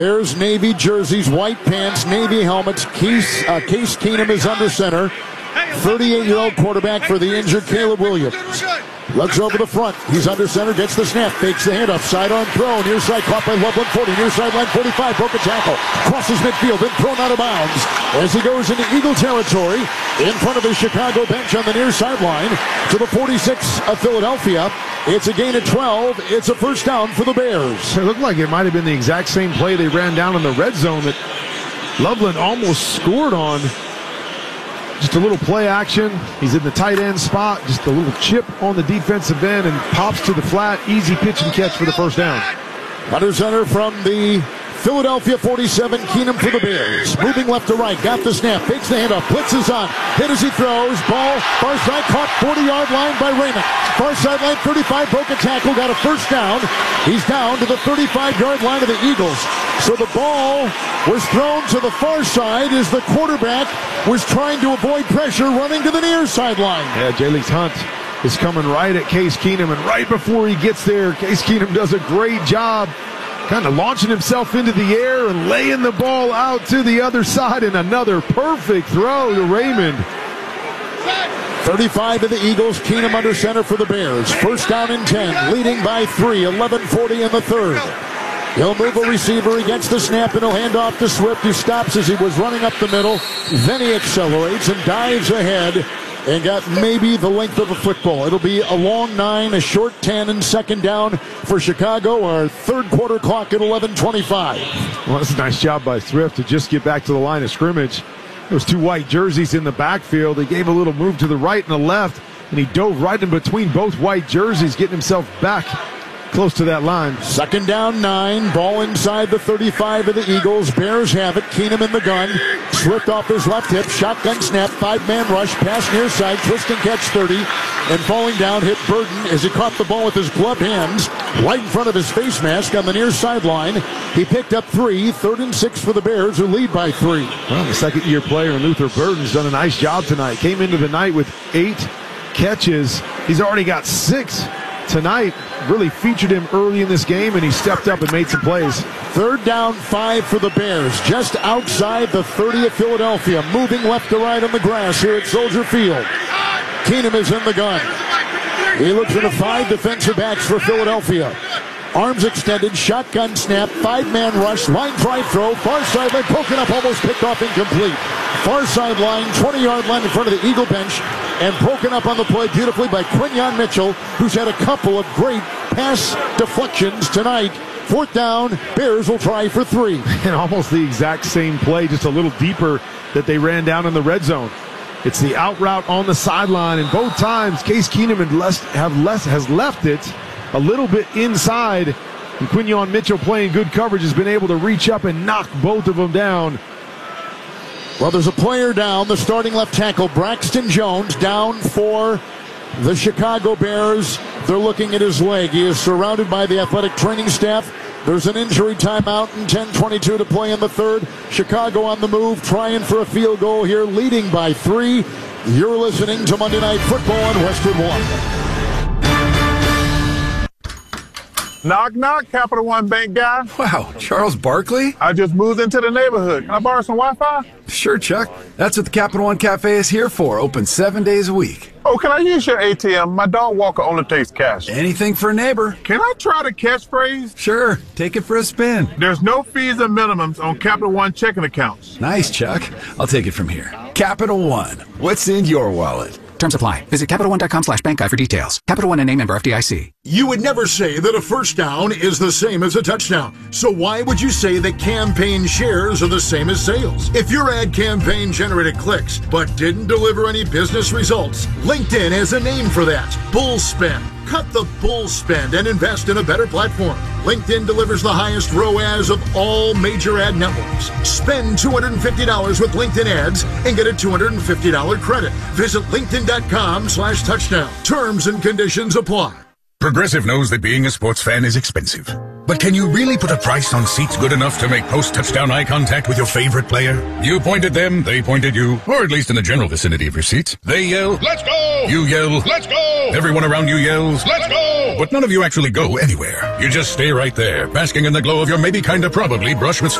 There's Navy jerseys, white pants, Navy helmets. Case Keenum is under center. 38-year-old quarterback for the injured Caleb Williams. Looks over the front. He's under center, gets the snap, fakes the handoff, sidearm throw, near side caught by Loveland, 40, near sideline 45, broke a tackle, crosses midfield, then thrown out of bounds as he goes into Eagle territory in front of his Chicago bench on the near sideline to the 46 of Philadelphia. It's a gain of 12. It's a first down for the Bears. It looked like it might have been the exact same play they ran down in the red zone that Loveland almost scored on. Just a little play action. He's in the tight end spot. Just a little chip on the defensive end and pops to the flat. Easy pitch and catch for the first down. Under center from the Philadelphia 47, Keenum for the Bears. Moving left to right, got the snap, fakes the handoff, blitzes on, hit as he throws, ball, far side, caught 40-yard line by Raymond. Far sideline, 35, broke a tackle, got a first down. He's down to the 35-yard line of the Eagles. So the ball was thrown to the far side as the quarterback was trying to avoid pressure, running to the near sideline. Yeah, Jalix Hunt is coming right at Case Keenum, and right before he gets there, Case Keenum does a great job kind of launching himself into the air and laying the ball out to the other side, and another perfect throw to Raymond. 35 of the Eagles, Keenum under center for the Bears. First down and 10, leading by 3, 11:40 in the third. He'll move a receiver, he gets the snap, and he'll hand off to Swift, who stops as he was running up the middle. Then he accelerates and dives ahead and got maybe the length of a football. It'll be a long 9, a short 10, and second down for Chicago. Our third quarter clock at 11:25. Well, that's a nice job by Swift to just get back to the line of scrimmage. Those two white jerseys in the backfield. He gave a little move to the right and the left, and he dove right in between both white jerseys, getting himself back close to that line. Second down, 9. Ball inside the 35 of the Eagles. Bears have it. Keenum in the gun. Swift off his left hip. Shotgun snap. 5-man rush. Pass near side. Twist and catch 30. And falling down hit Burton as he caught the ball with his gloved hands right in front of his face mask on the near sideline. He picked up 3. 3rd and 6 for the Bears, who lead by 3. Well, the second-year player, Luther Burton's done a nice job tonight. Came into the night with 8 catches. He's already got 6 tonight. Really featured him early in this game, and he stepped up and made some plays. Third down, 5 for the Bears, just outside the 30 of Philadelphia, moving left to right on the grass here at Soldier Field. Keenum is in the gun. He looks at the 5 defensive backs for Philadelphia. Arms extended, shotgun snap, 5-man rush, line drive throw, far sideline, poking up, almost picked off, incomplete. Far sideline, 20-yard line in front of the Eagle bench, and broken up on the play beautifully by Quinyon Mitchell, who's had a couple of great pass deflections tonight. Fourth down, Bears will try for 3. And almost the exact same play, just a little deeper, that they ran down in the red zone. It's the out route on the sideline, and both times Case Keenum has left it a little bit inside, and Quinyon Mitchell, playing good coverage, has been able to reach up and knock both of them down. Well, there's a player down, the starting left tackle, Braxton Jones, down for the Chicago Bears. They're looking at his leg. He is surrounded by the athletic training staff. There's an injury timeout and 10:22 to play in the third. Chicago on the move, trying for a field goal here, leading by 3. You're listening to Monday Night Football on Westwood One. Knock, knock, Capital One Bank guy. Wow, Charles Barkley? I just moved into the neighborhood. Can I borrow some Wi-Fi? Sure, Chuck. That's what the Capital One Cafe is here for. Open 7 days a week. Oh, can I use your ATM? My dog Walker only takes cash. Anything for a neighbor. Can I try the catchphrase? Sure, take it for a spin. There's no fees and minimums on Capital One checking accounts. Nice, Chuck. I'll take it from here. Capital One. What's in your wallet? Terms apply. Visit CapitalOne.com/bankguide for details. Capital One, a name member FDIC. You would never say that a first down is the same as a touchdown. So why would you say that campaign shares are the same as sales? If your ad campaign generated clicks but didn't deliver any business results, LinkedIn has a name for that. Bull spend. Cut the bull spend and invest in a better platform. LinkedIn delivers the highest ROAS of all major ad networks. Spend $250 with LinkedIn ads and get a $250 credit. Visit LinkedIn.com/touchdown. Terms and conditions apply. Progressive knows that being a sports fan is expensive. But can you really put a price on seats good enough to make post-touchdown eye contact with your favorite player? You point at them, they point at you, or at least in the general vicinity of your seats. They yell, "Let's go!" You yell, "Let's go!" Everyone around you yells, "Let's go!" But none of you actually go anywhere. You just stay right there, basking in the glow of your maybe kinda probably brush with